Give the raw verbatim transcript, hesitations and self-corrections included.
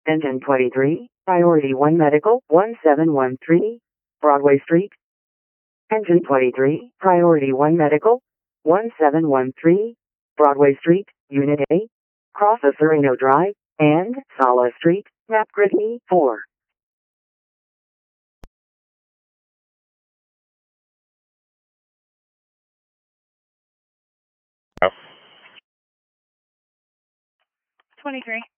Engine twenty-three, Priority one Medical, one seven one three, Broadway Street. Engine twenty-three, Priority one Medical, one seven one three, Broadway Street, Unit A, Cross of Sereno Drive, and Sala Street, Map Grid E four. twenty-three.